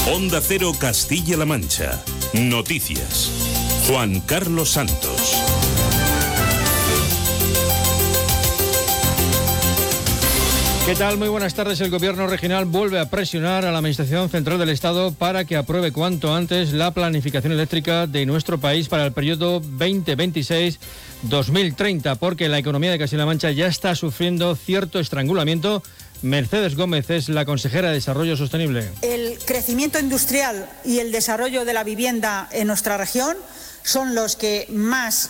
Onda Cero Castilla-La Mancha. Noticias. Juan Carlos Santos. ¿Qué tal? Muy buenas tardes. El Gobierno regional vuelve a presionar a la Administración Central del Estado para que apruebe cuanto antes la planificación eléctrica de nuestro país para el periodo 2026-2030, porque la economía de Castilla-La Mancha ya está sufriendo cierto estrangulamiento. Mercedes Gómez es la consejera de Desarrollo Sostenible. El crecimiento industrial y el desarrollo de la vivienda en nuestra región son los que más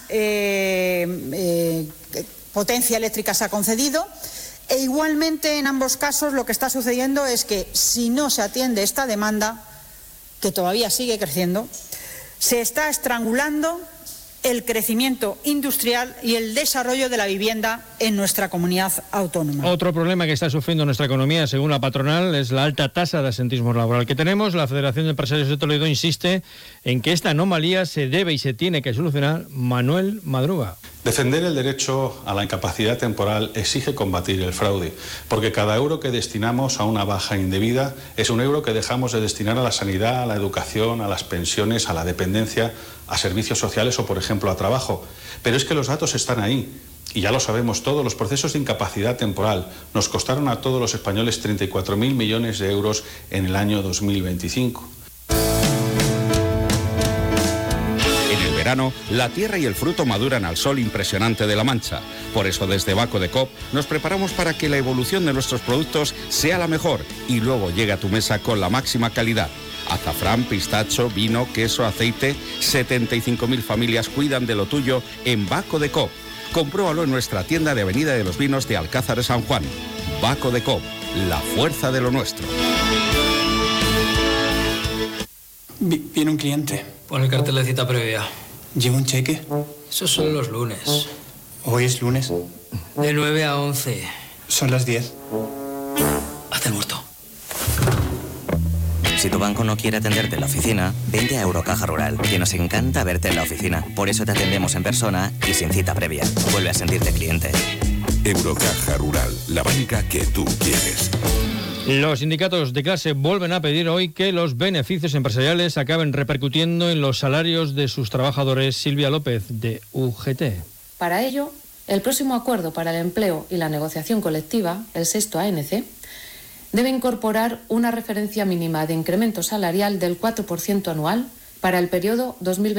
potencia eléctrica se ha concedido. E igualmente en ambos casos lo que está sucediendo es que si no se atiende esta demanda, que todavía sigue creciendo, se está estrangulando el crecimiento industrial y el desarrollo de la vivienda en nuestra comunidad autónoma. Otro problema que está sufriendo nuestra economía, según la patronal, es la alta tasa de absentismo laboral que tenemos. La Federación de Empresarios de Toledo insiste en que esta anomalía se debe y se tiene que solucionar. Manuel Madruga. Defender el derecho a la incapacidad temporal exige combatir el fraude, porque cada euro que destinamos a una baja indebida es un euro que dejamos de destinar a la sanidad, a la educación, a las pensiones, a la dependencia, a servicios sociales o, por ejemplo, a trabajo. Pero es que los datos están ahí. Y ya lo sabemos todos, los procesos de incapacidad temporal nos costaron a todos los españoles 34.000 millones de euros en el año 2025. La tierra y el fruto maduran al sol impresionante de La Mancha. Por eso desde Baco de Coop nos preparamos para que la evolución de nuestros productos sea la mejor y luego llegue a tu mesa con la máxima calidad. Azafrán, pistacho, vino, queso, aceite. 75.000 familias cuidan de lo tuyo en Baco de Coop. Compruébalo en nuestra tienda de Avenida de los Vinos de Alcázar de San Juan. Baco de Coop, la fuerza de lo nuestro. Viene un cliente. Pon el cartel de cita previa. ¿Lleva un cheque? Esos son los lunes. ¿Hoy es lunes? De 9 a 11. Son las 10. Hazte el muerto. Si tu banco no quiere atenderte en la oficina, vente a Eurocaja Rural, que nos encanta verte en la oficina. Por eso te atendemos en persona y sin cita previa. Vuelve a sentirte cliente. Eurocaja Rural, la banca que tú quieres. Los sindicatos de clase vuelven a pedir hoy que los beneficios empresariales acaben repercutiendo en los salarios de sus trabajadores. Silvia López, de UGT. Para ello, el próximo acuerdo para el empleo y la negociación colectiva, el sexto ANC, debe incorporar una referencia mínima de incremento salarial del 4% anual para el periodo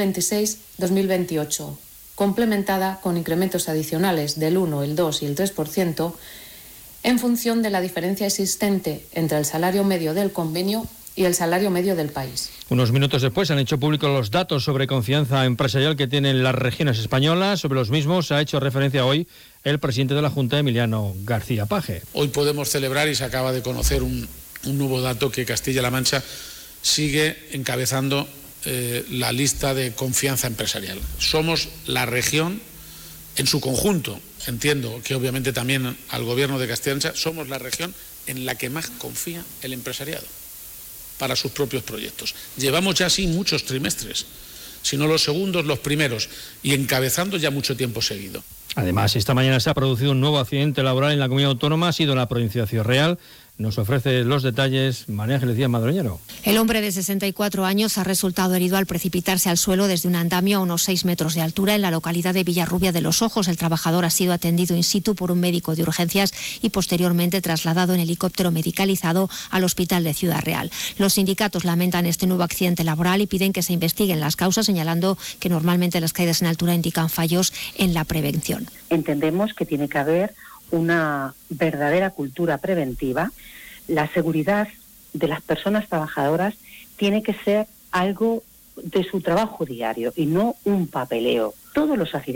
2026-2028, complementada con incrementos adicionales del 1, el 2 y el 3%, en función de la diferencia existente entre el salario medio del convenio y el salario medio del país. Unos minutos después han hecho públicos los datos sobre confianza empresarial que tienen las regiones españolas. Sobre los mismos ha hecho referencia hoy el presidente de la Junta, Emiliano García Paje. Hoy podemos celebrar, y se acaba de conocer un nuevo dato, que Castilla-La Mancha sigue encabezando la lista de confianza empresarial. Somos la región en su conjunto. Entiendo que obviamente también al Gobierno de Castilla-La Mancha somos la región en la que más confía el empresariado para sus propios proyectos. Llevamos ya así muchos trimestres, si no los segundos, los primeros, y encabezando ya mucho tiempo seguido. Además, esta mañana se ha producido un nuevo accidente laboral en la comunidad autónoma, ha sido en la provincia de Ciudad Real. Nos ofrece los detalles María Ángeles Díaz Madroñero. El hombre de 64 años ha resultado herido al precipitarse al suelo desde un andamio a unos 6 metros de altura en la localidad de Villarrubia de los Ojos. El trabajador ha sido atendido in situ por un médico de urgencias y posteriormente trasladado en helicóptero medicalizado al hospital de Ciudad Real. Los sindicatos lamentan este nuevo accidente laboral y piden que se investiguen las causas, señalando que normalmente las caídas en altura indican fallos en la prevención. Entendemos que tiene que haber una verdadera cultura preventiva. La seguridad de las personas trabajadoras tiene que ser algo de su trabajo diario y no un papeleo. Todos los accidentes